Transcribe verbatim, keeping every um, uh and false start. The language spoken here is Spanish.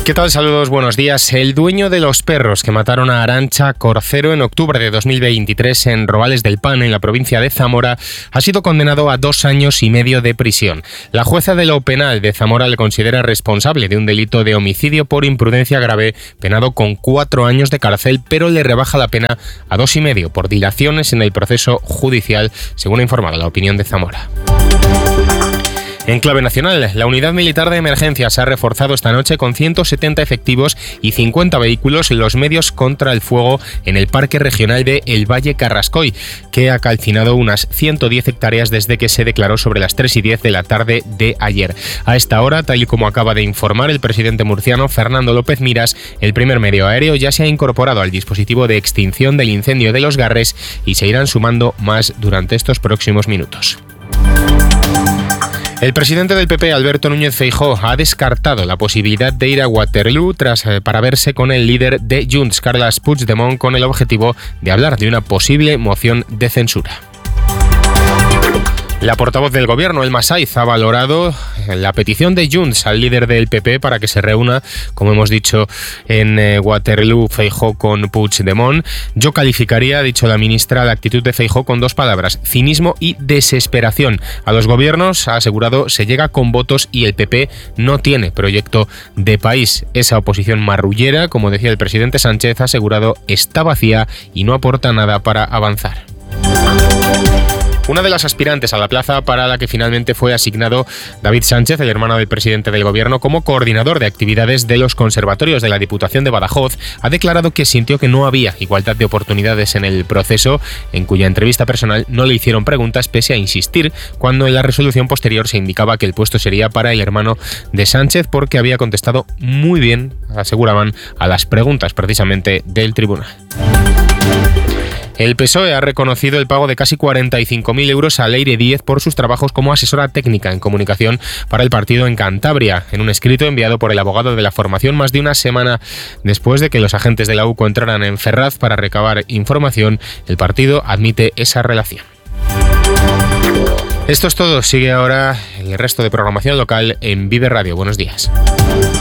¿Qué tal? Saludos, buenos días. El dueño de los perros que mataron a Arantxa Corcero en octubre de dos mil veintitrés en Robales del Pan, en la provincia de Zamora, ha sido condenado a dos años y medio de prisión. La jueza de lo penal de Zamora le considera responsable de un delito de homicidio por imprudencia grave, penado con cuatro años de cárcel, pero le rebaja la pena a dos y medio por dilaciones en el proceso judicial, según ha informado La Opinión de Zamora. En clave nacional, la Unidad Militar de Emergencias ha reforzado esta noche con ciento setenta efectivos y cincuenta vehículos los medios contra el fuego en el Parque Regional de El Valle Carrascoy, que ha calcinado unas ciento diez hectáreas desde que se declaró sobre las tres y diez de la tarde de ayer. A esta hora, tal y como acaba de informar el presidente murciano Fernando López Miras, el primer medio aéreo ya se ha incorporado al dispositivo de extinción del incendio de Los Garres y se irán sumando más durante estos próximos minutos. El presidente del P P, Alberto Núñez Feijóo, ha descartado la posibilidad de ir a Waterloo tras eh, para verse con el líder de Junts, Carles Puigdemont, con el objetivo de hablar de una posible moción de censura. La portavoz del gobierno, Elma Saiz, ha valorado la petición de Junts al líder del P P para que se reúna, como hemos dicho, en eh, Waterloo, Feijóo con Puigdemont. Yo calificaría, ha dicho la ministra, la actitud de Feijóo con dos palabras: cinismo y desesperación. A los gobiernos, ha asegurado, se llega con votos y el P P no tiene proyecto de país. Esa oposición marrullera, como decía el presidente Sánchez, ha asegurado, está vacía y no aporta nada para avanzar. Una de las aspirantes a la plaza para la que finalmente fue asignado David Sánchez, el hermano del presidente del gobierno, como coordinador de actividades de los conservatorios de la Diputación de Badajoz, ha declarado que sintió que no había igualdad de oportunidades en el proceso, en cuya entrevista personal no le hicieron preguntas, pese a insistir cuando en la resolución posterior se indicaba que el puesto sería para el hermano de Sánchez, porque había contestado muy bien, aseguraban, a las preguntas precisamente del tribunal. El P S O E ha reconocido el pago de casi cuarenta y cinco mil euros a Leire Díez por sus trabajos como asesora técnica en comunicación para el partido en Cantabria. En un escrito enviado por el abogado de la formación más de una semana después de que los agentes de la U C O entraran en Ferraz para recabar información, el partido admite esa relación. Esto es todo. Sigue ahora el resto de programación local en Vive Radio. Buenos días.